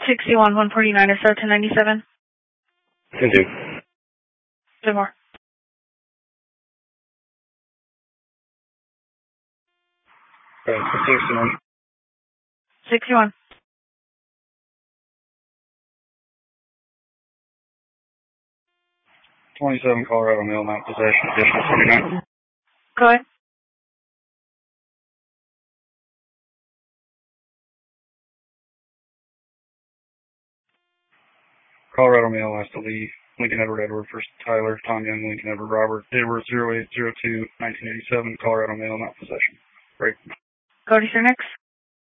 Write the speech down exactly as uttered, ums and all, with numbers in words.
sixty-one, one forty-nine, or start ten ninety-seven. ten two. Two more. Uh, sixty-one. sixty-one. twenty-seven Colorado mail, not possession, additional forty-nine. Go ahead. Colorado mail has to leave. Lincoln Edward Edward for Tyler, Tom Young, Lincoln Edward Robert, Edward zero eight zero two, nineteen eighty-seven, Colorado mail, not possession. Right. Go to your next.